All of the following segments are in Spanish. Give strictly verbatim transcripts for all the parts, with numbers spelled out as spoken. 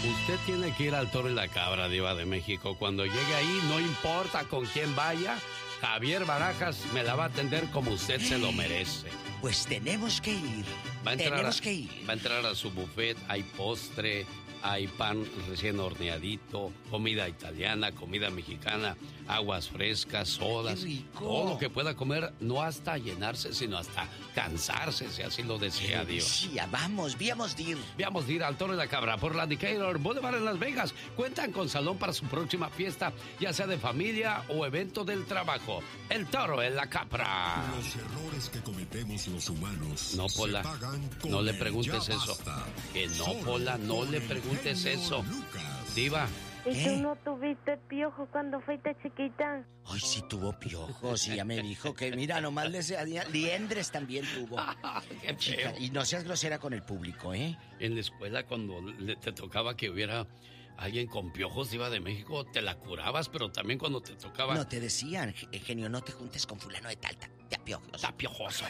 Usted tiene que ir al Toro y la Cabra, Diva de México. Cuando llegue ahí, no importa con quién vaya, Javier Barajas me la va a atender como usted se lo merece. Pues tenemos que ir. Va a entrar tenemos a, que ir. Va a entrar a su buffet, hay postre, hay pan recién horneadito, comida italiana, comida mexicana, aguas frescas, sodas. ¡Qué rico! Todo lo que pueda comer, no hasta llenarse, sino hasta cansarse, si así lo desea Dios. Sí, vamos, víamos de ir. Víamos de ir al Toro y la Cabra por la Decatur Boulevard en Las Vegas. Cuentan con salón para su próxima fiesta, ya sea de familia o evento del trabajo. El Toro en la Cabra. Los errores que cometemos los humanos. No, Pola, no le preguntes eso. Que no, Pola, no le preguntes eso. Diva. ¿Y ¿Eh? tú no tuviste piojo cuando fuiste chiquita? Ay, sí tuvo piojos y ya me dijo que mira, nomás le decía, liendres también tuvo. Qué Chica, y no seas grosera con el público, ¿eh? En la escuela, cuando le, te tocaba que hubiera alguien con piojos, Diva de México, te la curabas, pero también cuando te tocaba... No, te decían, genio, no te juntes con fulano de tal, te apiojoso. Está piojoso.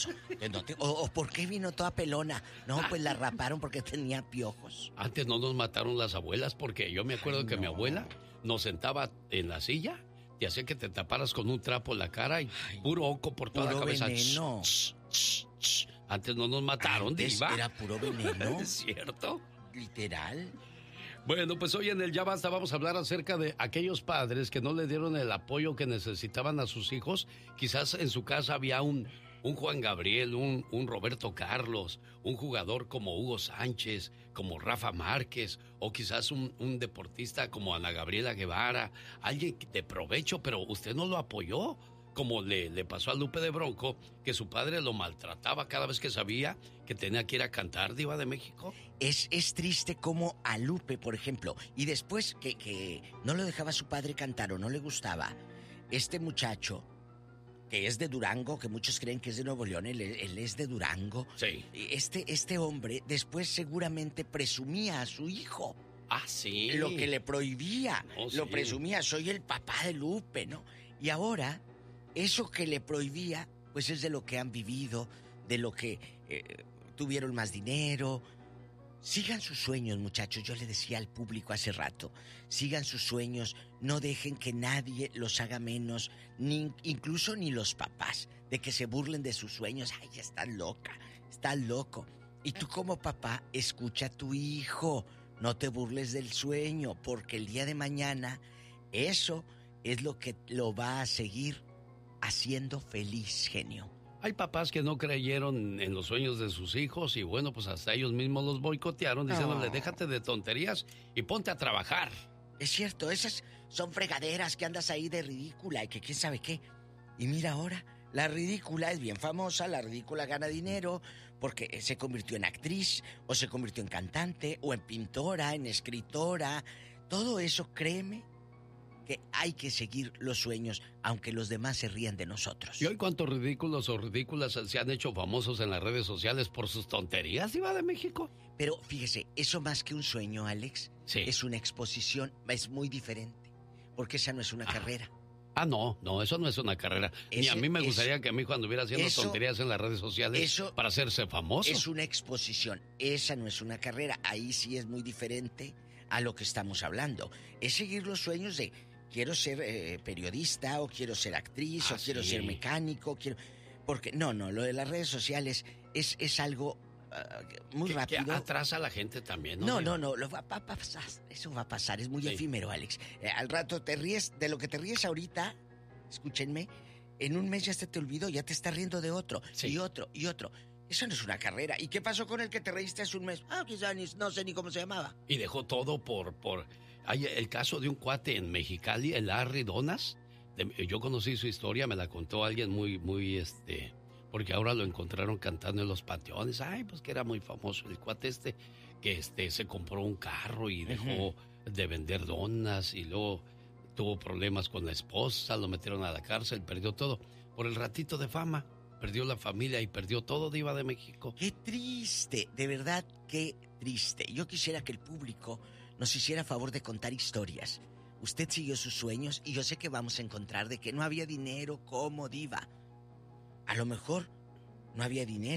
No te- o, o ¿por qué vino toda pelona? No, pues la raparon porque tenía piojos. Antes no nos mataron las abuelas, porque yo me acuerdo Ay, que no. mi abuela nos sentaba en la silla y hacía que te taparas con un trapo la cara y Ay, puro oco por toda puro la cabeza. veneno. Ch, ch, ch. Antes no nos mataron, Antes Diva. era puro veneno. ¿Es cierto? Literal. Bueno, pues hoy en el Ya Basta vamos a hablar acerca de aquellos padres que no le dieron el apoyo que necesitaban a sus hijos. Quizás en su casa había un, un Juan Gabriel, un, un Roberto Carlos, un jugador como Hugo Sánchez, como Rafa Márquez, o quizás un, un deportista como Ana Gabriela Guevara, alguien de provecho, pero usted no lo apoyó. Como le, le pasó a Lupe de Bronco, que su padre lo maltrataba cada vez que sabía que tenía que ir a cantar, Diva de México. Es, es triste como a Lupe, por ejemplo, y después que, que no lo dejaba su padre cantar o no le gustaba, este muchacho, que es de Durango, que muchos creen que es de Nuevo León, él, él es de Durango. Sí. Este, este hombre después seguramente presumía a su hijo. Ah, sí. Lo que le prohibía, No, lo sí. presumía, soy el papá de Lupe, ¿no? Y ahora, eso que le prohibía, pues es de lo que han vivido, de lo que eh, tuvieron más dinero. Sigan sus sueños, muchachos, yo le decía al público hace rato, sigan sus sueños, no dejen que nadie los haga menos, ni, incluso ni los papás, de que se burlen de sus sueños. Ay, estás loca, estás loco. Y tú como papá, escucha a tu hijo, no te burles del sueño, porque el día de mañana eso es lo que lo va a seguir haciendo feliz, genio. Hay papás que no creyeron en los sueños de sus hijos y bueno, pues hasta ellos mismos los boicotearon diciéndole, No. déjate de tonterías y ponte a trabajar. Es cierto, esas son fregaderas que andas ahí de ridícula y que quién sabe qué. Y mira ahora, la ridícula es bien famosa, la ridícula gana dinero porque se convirtió en actriz, o se convirtió en cantante, o en pintora, en escritora. Todo eso, créeme, que hay que seguir los sueños, aunque los demás se rían de nosotros. ¿Y hoy cuántos ridículos o ridículas se han hecho famosos en las redes sociales por sus tonterías, Diva de México? Pero fíjese, eso más que un sueño, Alex, Sí. es una exposición, es muy diferente, porque esa no es una Ah. carrera. Ah, no, no, eso no es una carrera. Ni Ese- a mí me gustaría es- que mi hijo anduviera haciendo eso- tonterías en las redes sociales eso- para hacerse famoso. Es una exposición, esa no es una carrera. Ahí sí es muy diferente a lo que estamos hablando. Es seguir los sueños de quiero ser eh, periodista, o quiero ser actriz, Ah, o quiero sí. ser mecánico, quiero... Porque no, no, lo de las redes sociales es, es algo ah, muy Que- rápido. Que atrasa a la gente también, ¿no? No, Diva? no, no, lo va, va a pasar, eso va a pasar, es muy Sí. efímero, Alex. Eh, al rato te ríes, de lo que te ríes ahorita, escúchenme, en un mes ya se te olvidó, ya te estás riendo de otro, Sí. y otro, y otro. Eso no es una carrera. ¿Y qué pasó con el que te reíste hace un mes? Ah, quizá ni, no sé ni cómo se llamaba. Y dejó todo por... por... Hay el caso de un cuate en Mexicali, el Larry Donas. De- yo conocí su historia, me la contó alguien muy, muy, este... Porque ahora lo encontraron cantando en los panteones. Ay, pues que era muy famoso el cuate este, que este se compró un carro y dejó de vender donas y luego tuvo problemas con la esposa, lo metieron a la cárcel, perdió todo. Por el ratito de fama, perdió la familia y perdió todo, Diva de México. Qué triste, de verdad, qué triste. Yo quisiera que el público nos hiciera favor de contar historias. Usted siguió sus sueños y yo sé que vamos a encontrar de que no había dinero como diva. A lo mejor no había dinero.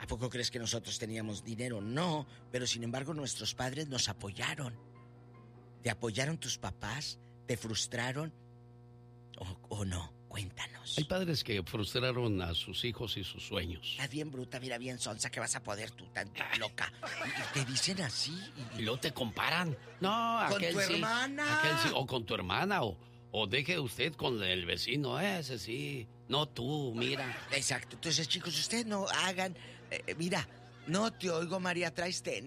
¿A poco crees que nosotros teníamos dinero? No, pero sin embargo nuestros padres nos apoyaron. ¿Te apoyaron tus papás? ¿Te frustraron? ¿O, o no? Cuéntanos. Hay padres que frustraron a sus hijos y sus sueños. Estás bien bruta, mira bien sonsa, que vas a poder tú, tan loca. Y, y te dicen así. Y, y luego te comparan. No, ¿Con aquel tu sí, hermana? aquel sí, o con tu hermana, o, o deje usted con el vecino, ese sí. No tú, mira. Exacto. Entonces, chicos, ustedes no hagan... Eh, mira, no te oigo, María, traes tenis.